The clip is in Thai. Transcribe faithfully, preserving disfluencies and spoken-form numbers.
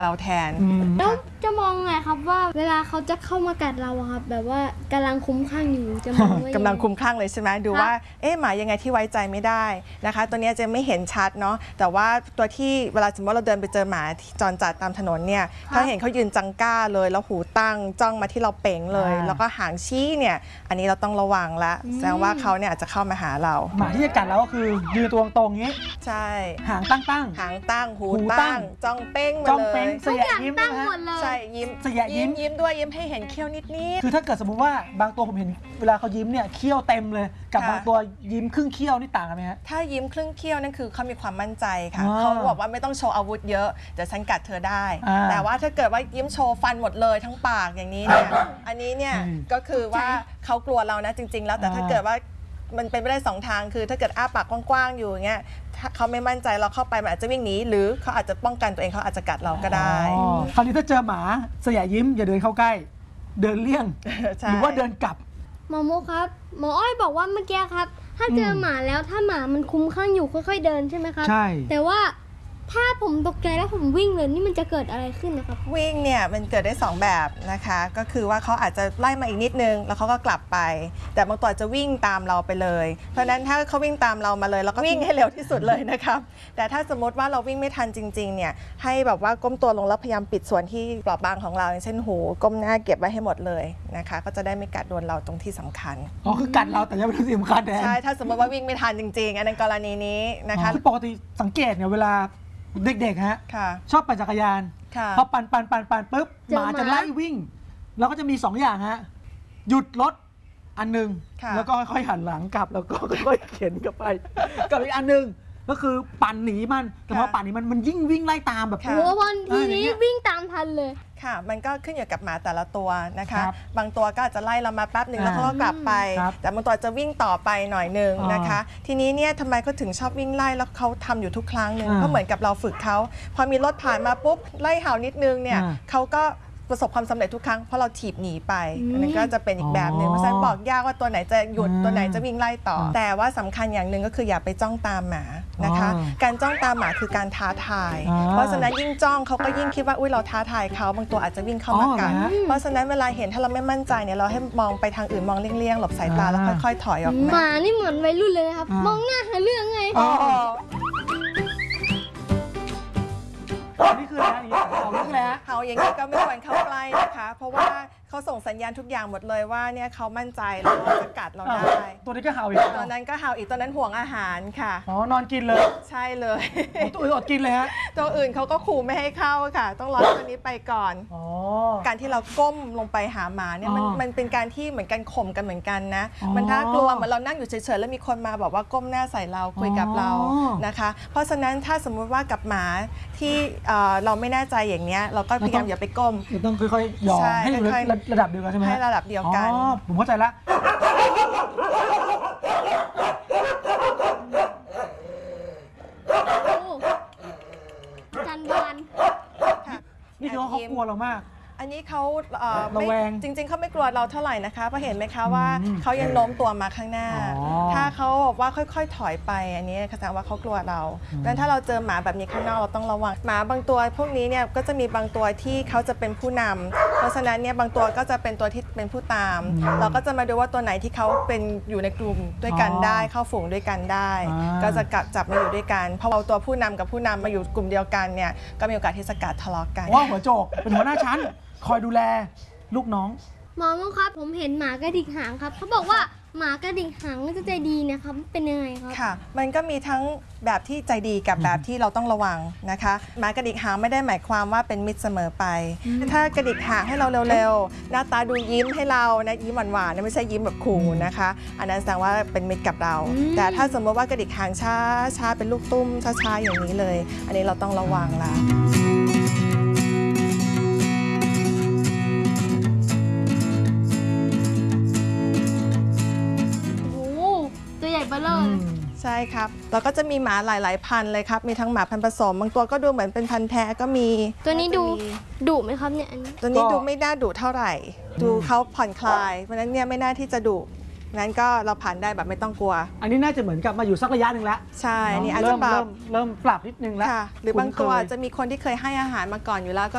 เราแทนแล้วจะมองไงครับว่าเวลาเขาจะเข้ามากัดเราครับแบบว่ากำลังคุ้มข้างอยู่จะมองว่ากำลังคุ้มข้างเลยใช่ไหมดูว่าเอ๊ะหมายังไงที่ไว้ใจไม่ได้นะคะตัวนี้จะไม่เห็นชัดเนาะแต่ว่าตัวที่เวลาสมมติเราเดินไปเจอหมาที่จรจัดตามถนนเนี่ยถ้าเห็นเขายืนจังก้าเลยแล้วหูตั้งจ้องมาที่เราเป่งเลยแล้วก็หางชี้เนี่ยอันนี้เราต้องระวังละแสดงว่าเขาเนี่ยอาจจะเข้ามาหาเราหมาที่จะกัดเราก็คือยืนตัวตรงๆงี้ใช่หางตั้งตั้งหางตั้งหูตั้งจ้องเป้งมาเลยเสียยิ้มนะฮะใช่ยิ้มเสียยิ้มยิ้มด้วยยิ้มให้เห็นเขี้ยวนิดๆคือถ้าเกิดสมมุติว่าบางตัวผมเห็นเวลาเขายิ้มเนี่ยเขี้ยวเต็มเลยกับบางตัวยิ้มครึ่งเขี้ยวนี่ต่างกันไหมฮะถ้ายิ้มครึ่งเขี้ยวนั่นคือเขามีความมั่นใจค่ะเขาบอกว่าไม่ต้องโชว์อาวุธเยอะเดี๋ยวฉันกัดเธอได้แต่ว่าถ้าเกิดว่ายิ้มโชว์ฟันหมดเลยทั้งปากอย่างนี้เนี่ยอันนี้เนี่ยก็คือว่าเขากลัวเรานะจริงๆแล้วแต่ถ้าเกิดว่ามันเป็นไปได้สองทางคือถ้าเกิดอ้าปากกว้างๆอยู่อย่างเงี้ยถ้าเขาไม่มั่นใจเราเข้าไปมันอาจจะวิ่งหนีหรือเขาอาจจะป้องกันตัวเองเขาอาจจะกัดเราก็ได้คราวนี้ถ้าเจอหมาเสียยิ้มอย่าเดินเข้าใกล้เดินเลี่ยงหรือว่าเดินกลับหมอโมครับหมออ้อยบอกว่าเมื่อกี้ครับถ้าเจอหมาแล้วถ้าหมามันคุ้มข้างอยู่ค่อยๆเดินใช่ไหมครับใช่แต่ว่าถ้าผมตกใจแล้วผมวิ่งเลยนี่มันจะเกิดอะไรขึ้นนะครับวิ่งเนี่ยมันเกิดได้สองแบบนะคะก็คือว่าเขาอาจจะไล่มาอีกนิดนึงแล้วเขาก็กลับไปแต่บางตัวจะวิ่งตามเราไปเลยเพราะฉะนั้นถ้าเขาวิ่งตามเรามาเลยเราก็วิ่งให้เร็วที่สุดเลยนะครับแต่ถ้าสมมติว่าเราวิ่งไม่ทันจริงๆเนี่ยให้แบบว่าก้มตัวลงแล้วพยายามปิดส่วนที่เปราะบางของเราอย่างเช่นหูก้มหน้าเก็บไว้ให้หมดเลยนะคะก็จะได้ไม่กัดโดนเราตรงที่สำคัญอ๋อคือกัดเราแต่ยังไม่ถึงที่สำคัญแทนใช่ถ้าสมมติว่าวิ่งไม่ทันจริงๆอันนั้นกรณีนี้นะคะปกติสังเกตเนี่ยเวลาเด็กๆฮะชอบปั่นจักรยานพอปั่นปั่นปั่นปั่นปุ๊บหมาจะไล่วิ่งแล้วก็จะมีสองอย่างฮะหยุดรถอันหนึ่งแล้วก็ค่อยๆหันหลังกลับแล้วก็ค่อยๆเข็นกลับไปกับอีกอันหนึ่งก็คือปั่นหนีมันแต่พอปั่นหนีมันมันยิ่งวิ่งไล่ตามแบบโอ้โหทีนี้วิ่งตามทันเลยค่ะมันก็ขึ้นอยู่กับหมาแต่ละตัวนะคะบางตัวก็อาจจะไล่เรามาแป๊บหนึ่งแล้วเขาก็กลับไปแต่บางตัวจะวิ่งต่อไปหน่อยหนึ่งนะคะทีนี้เนี่ยทำไมเขาถึงชอบวิ่งไล่แล้วเขาทำอยู่ทุกครั้งหนึ่งเพราะเหมือนกับเราฝึกเขาพอมีรถผ่านมาปุ๊บไล่เห่านิดนึงเนี่ยเขาก็ประสบความสำเร็จทุกครั้งเพราะเราถีบหนีไปอันนั้นก็จะเป็นอีกแบบหนึ่งเพราะฉะนั้นบอกยากว่าตัวไหนจะหยุดตัวไหนจะวิ่งไล่ต่อแต่ว่าสำคัญอย่างหนึ่งก็คืออย่าไปจ้องตามหมานะคะการจ้องตามหมาคือการท้าทายเพราะฉะนั้นยิ่งจ้องเขาก็ยิ่งคิดว่าอุ้ยเราท้าทายเขาบางตัวอาจจะวิ่งเข้ามากัดเพราะฉะนั้นเวลาเห็นถ้าเราไม่มั่นใจเนี่ยเราให้มองไปทางอื่นมองเลี่ยงๆหลบสายตาแล้วค่อยๆถอยออกมาหมานี่เหมือนวัยรุ่นเลยนะครับมองหน้าหาเรื่องไงนี่คืออะไรเห่าลูกแล้วเห่าอย่างนี้ก็ไม่ควรเข้าใกล้นะคะเพราะว่าเขาส่งสัญญาณทุกอย่างหมดเลยว่าเนี่ยเขามั่นใจแล้วจะกัดเราได้ตัวนี้ก็เห่าอีกตัวนั้นก็เห่าอีกตัวนั้นห่วงอาหารค่ะอ๋อนอนกินเลยใช่เลยตัวอื่นอดกินเลยฮะตัวอื่นเขาก็ขู่ไม่ให้เข้าค่ะต้องรอตัวนี้ไปก่อนการที่เราก้มลงไปหาหมาเนี่ยมันมันเป็นการที่เหมือนกันข่มกันเหมือนกันนะมันน่ากลัวเหมือนเรานั่งอยู่เฉยๆแล้วมีคนมาบอกว่าก้มหน้าใส่เราคุยกับเรานะคะเพราะฉะนั้นถ้าสมมุติว่ากับหมาที่เราไม่แน่ใจอย่างเนี้ยเราก็พยายามอย่าไปก้มต้องค่อยๆยอมให้อยู่ระดับเดียวกันใช่ไหมให้ระดับเดียวกันอ๋อผมเข้าใจละจันบานนี่คือเขากลัวเรามากอันนี้เขาระแวงจริงๆเขาไม่กลัวเราเท่าไหร่นะคะเพราะเห็นไหมคะว่าเขายังโน้มตัวมาข้างหน้าถ้าเขาบอกว่าค่อยๆถอยไปอันนี้แสดงว่าเขากลัวเราดังนั้นถ้าเราเจอหมาแบบนี้ข้างนอกเราต้องระวังหมาบางตัวพวกนี้เนี่ยก็จะมีบางตัวที่เขาจะเป็นผู้นำเพราะฉะนั้นเนี่ยบางตัวก็จะเป็นตัวที่เป็นผู้ตามเราก็จะมาดูว่าตัวไหนที่เขาเป็นอยู่ในกลุ่มด้วยกันได้เข้าฝูงด้วยกันได้ก็จะกัดจับมาอยู่ด้วยกันพอเอาตัวผู้นำกับผู้นำมาอยู่กลุ่มเดียวกันเนี่ยก็มีโอกาสที่จะกัดทะเลาะกันว่าหัวโจกเป็นหัวหน้าชั้นคอยดูแลลูกน้องหมอมครับผมเห็นหมากระดิกหางครับเขาบอกว่าหมากระดิกหางจะใจดีนะครับเป็นยังไงครับค่ะมันก็มีทั้งแบบที่ใจดีกับแบบที่เราต้องระวังนะคะหมากระดิกหางไม่ได้หมายความว่าเป็นมิตรเสมอไปถ้ากระดิกหางให้เราเร็วๆหน้าตาดูยิ้มให้เรานะยิ้มหวานๆไม่ใช่ยิ้มแบบขู่นะคะอันนั้นแสดงว่าเป็นมิตรกับเราแต่ถ้าสมมติว่ากระดิกหางช้าช้าเป็นลูกตุ้มช้าๆอย่างนี้เลยอันนี้เราต้องระวังละใช่ครับเราก็จะมีหมาหลายๆพันเลยครับมีทั้งหมาพันธุ์ผสมบางตัวก็ดูเหมือนเป็นพันธุ์แท้ก็มีตัวนี้ดูดุไหมครับเนี่ยตัวนี้ดูไม่น่าดุเท่าไหร่ดูเขาผ่อนคลายเพราะนั้นเนี่ยไม่น่าที่จะดุนั้นก็เราผ่านได้แบบไม่ต้องกลัวอันนี้น่าจะเหมือนกับมาอยู่สักระยะหนึ่งแล้วใช่อันนี้อาจจะเริ่มเริ่มปรับนิดนึงแล้วหรือบางตัวจะมีคนที่เคยให้อาหารมาก่อนอยู่แล้วก็